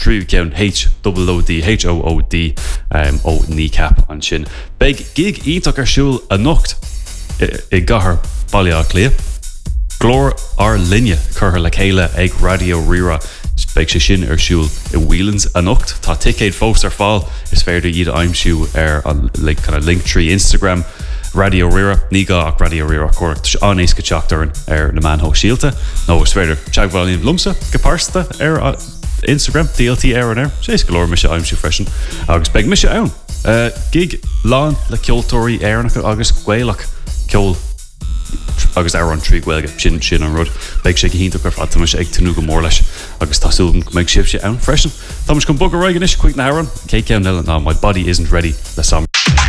Trú ceann HOOD ó kneecap an sin. Beg gig ítach ar siúl a nocht I gahar bailíach lia. Glór ar linne chur le chéile ag Radio Rira. Beg sé sin ar siúl I Whelan's a nocht. Tá ticéid fós ar fáil is féidir iad aimsiú ar an kind of Linktree Instagram Radio Rira, ní gá ach Radio Rira cuair anéis go teachtaran ar na manthó síalta. nó is féidir teagháilíon lumsa go pásta ar Instagram, DLT ar an air. Séis go leor me sé aimsiú freisin. Agus beg me sé ann. Gig lán le ceoltóirí airnacha agus gcuéilech ceol agus ar an trí gcuilge sin an rud. Beg sé go hínta gur fad tá sé ag tunú go mór leis agus tásúm meid sib sé ann freisin. Tá go bug a roigan is chuig na airan. Cé ceann eile ná my body isn't ready le sam